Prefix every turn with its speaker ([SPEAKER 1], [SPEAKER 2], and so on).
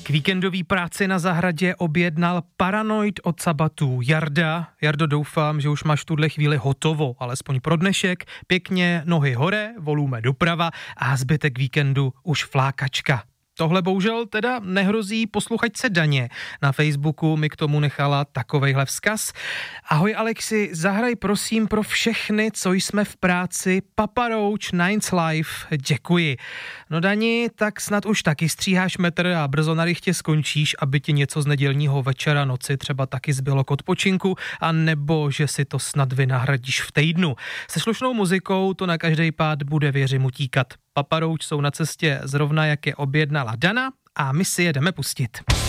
[SPEAKER 1] K víkendový práci na zahradě objednal Paranoid od Sabatů Jarda. Jardo, doufám, že už máš v tuhle chvíli hotovo, alespoň pro dnešek. Pěkně nohy hore, volume doprava a zbytek víkendu už flákačka. Tohle bohužel teda nehrozí posluchačce Daně. Na Facebooku mi k tomu nechala takovejhle vzkaz. Ahoj Alexi, zahraj prosím pro všechny, co jsme v práci, Papa Roach, Nines Live, děkuji. No Dani, tak snad už taky stříháš metr a brzo na rychtě skončíš, aby ti něco z nedělního večera noci třeba taky zbylo k odpočinku, a nebo že si to snad vynahradíš v týdnu. Se slušnou muzikou to na každej pád bude, věřím, utíkat. Papa Roach jsou na cestě zrovna, jak je objednala Dana, a my si jedeme pustit.